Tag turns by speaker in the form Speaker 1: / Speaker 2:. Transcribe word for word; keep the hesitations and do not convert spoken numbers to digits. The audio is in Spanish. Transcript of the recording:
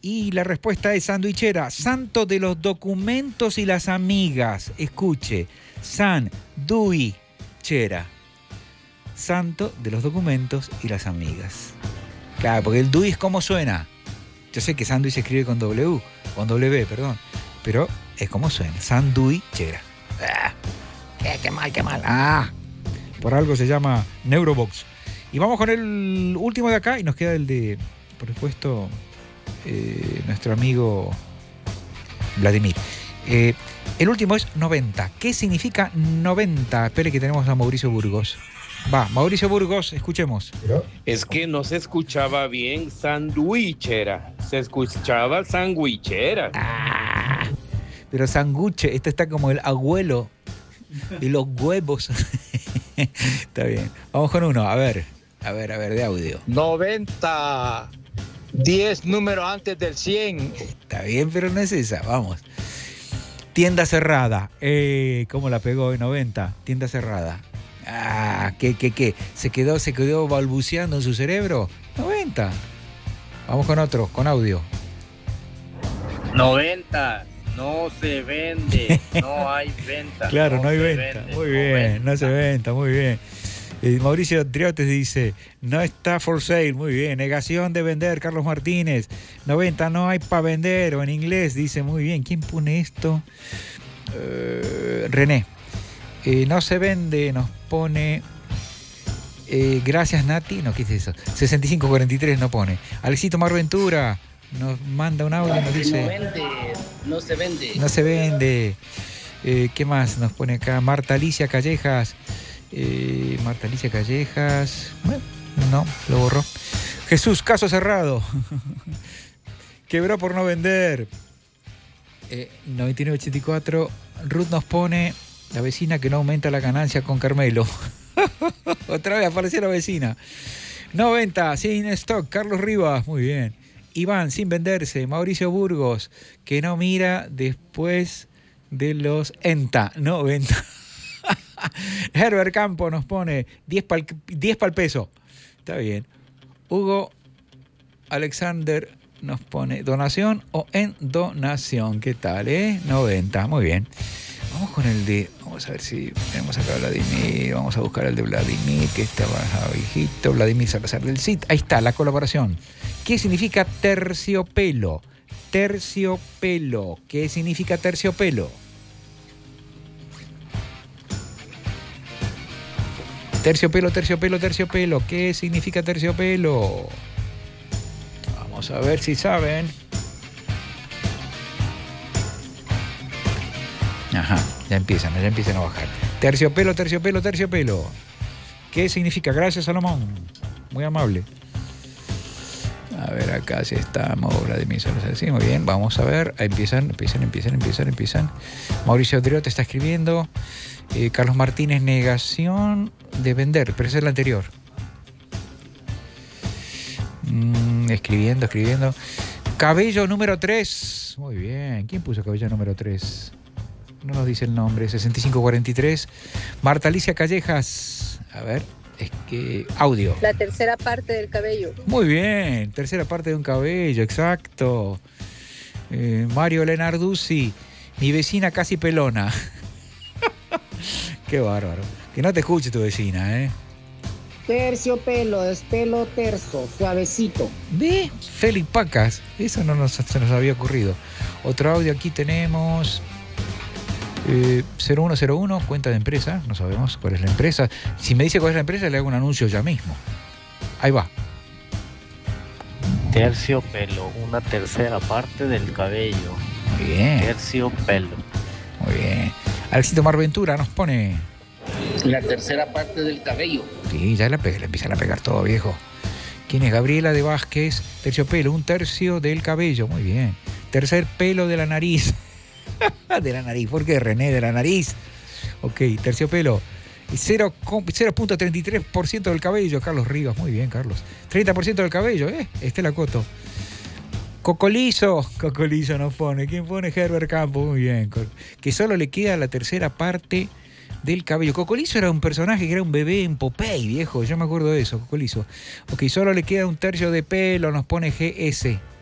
Speaker 1: Y la respuesta es sandwichera, santo de los documentos y las amigas. Escuche, sandwichera, santo de los documentos y las amigas. Claro, porque el dui es como suena. Yo sé que sándwich se escribe con W, con W, perdón, pero es como suena, sandwichera. Ah, qué, qué mal, qué mal. Ah, por algo se llama Neurobox. Y vamos con el último de acá y nos queda el de, por supuesto, eh, nuestro amigo Vladimir. Eh, el último es noventa. ¿Qué significa noventa? Espere que tenemos a Mauricio Burgos. Va, Mauricio Burgos, escuchemos.
Speaker 2: Es que no se escuchaba bien sandwichera, se escuchaba sandwichera.
Speaker 1: Ah, pero sanguche, este está como el abuelo y los huevos. Está bien. Vamos con uno, a ver, a ver, a ver, de audio.
Speaker 3: noventa, diez números antes del cien.
Speaker 1: Está bien, pero no es esa, vamos. Tienda cerrada. Eh, ¿Cómo la pegó en noventa? Tienda cerrada. Ah, ¿qué, qué, qué? ¿Se quedó, se quedó balbuceando en su cerebro? noventa. Vamos con otro, con audio.
Speaker 4: noventa. No se vende. No hay venta.
Speaker 1: Claro, no, no hay venta.
Speaker 4: Vende,
Speaker 1: muy
Speaker 4: no
Speaker 1: bien,
Speaker 4: venta.
Speaker 1: no se venta, muy bien. Eh, Mauricio Triotes dice, no está for sale, muy bien. Negación de vender, Carlos Martínez. noventa, no hay para vender, o en inglés dice, muy bien. ¿Quién pone esto? Uh, René. Eh, no se vende, nos pone... Eh, gracias, Nati. No, ¿qué es eso? sesenta y cinco cuarenta y tres no pone. Alexito Marventura nos manda un audio y nos dice...
Speaker 5: No vende, no se vende.
Speaker 1: No se vende. Eh, ¿Qué más nos pone acá? Marta Alicia Callejas. Eh, Marta Alicia Callejas. Bueno, no, lo borró. Jesús, caso cerrado. Quebró por no vender. Eh, noventa y nueve ochenta y cuatro. Ruth nos pone... La vecina que no aumenta la ganancia con Carmelo. Otra vez apareció la vecina. noventa, sin stock, Carlos Rivas, muy bien. Iván, sin venderse. Mauricio Burgos, que no mira después de los ENTA, no venta. Herbert Campo nos pone diez para el peso. Está bien. Hugo Alexander nos pone donación o en donación. ¿Qué tal, eh? noventa, muy bien. Vamos con el de... Vamos a ver si tenemos acá a Vladimir. Vamos a buscar el de Vladimir, que está baja viejito. Vladimir Salazar del C I T. Ahí está, la colaboración. ¿Qué significa terciopelo? Terciopelo. ¿Qué significa terciopelo? Terciopelo, terciopelo, terciopelo. ¿Qué significa terciopelo? Vamos a ver si saben. Ajá, ya empiezan, ya empiezan a bajar. Terciopelo, terciopelo, terciopelo. ¿Qué significa? Gracias, Salomón. Muy amable. A ver, acá sí estamos. Vladimir Salazar, sí, muy bien. Vamos a ver. Ahí empiezan, empiezan, empiezan, empiezan, empiezan. Mauricio Driote está escribiendo. Eh, Carlos Martínez, negación de vender, pero esa es la anterior. Mm, escribiendo, escribiendo. Cabello número tres. Muy bien. ¿Quién puso cabello número tres? No nos dice el nombre. sesenta y cinco cuarenta y tres. Marta Alicia Callejas. A ver, es que... Audio.
Speaker 6: La tercera parte del cabello.
Speaker 1: Muy bien. Tercera parte de un cabello, exacto. Eh, Mario Lenarduzzi. Mi vecina casi pelona. Qué bárbaro. Que no te escuche tu vecina, ¿eh?
Speaker 7: Terciopelo, es pelo terso, suavecito.
Speaker 1: ¿Ve? Félix Pacas. Eso no nos, se nos había ocurrido. Otro audio aquí tenemos... Eh, cero uno cero uno, cuenta de empresa, no sabemos cuál es la empresa. Si me dice cuál es la empresa, le hago un anuncio ya mismo. Ahí va.
Speaker 8: Terciopelo, una tercera parte del cabello.
Speaker 1: Muy bien.
Speaker 8: Terciopelo.
Speaker 1: Muy bien. Alexito Marventura nos pone...
Speaker 5: La tercera parte del cabello.
Speaker 1: Sí, ya la pe- le empiezan a pegar todo, viejo. ¿Quién es? Gabriela de Vázquez. Terciopelo, un tercio del cabello. Muy bien. Tercer pelo de la nariz. De la nariz, ¿por qué? René, de la nariz. Ok, terciopelo. cero punto treinta y tres por ciento del cabello, Carlos Rivas. Muy bien, Carlos. treinta por ciento del cabello, ¿eh? Estela Coto. Cocolizo. Cocolizo nos pone. ¿Quién pone? Herbert Campo. Muy bien. Que solo le queda la tercera parte del cabello. Cocolizo era un personaje que era un bebé en Popeye, viejo. Yo me acuerdo de eso, Cocolizo. Ok, solo le queda un tercio de pelo, nos pone G S.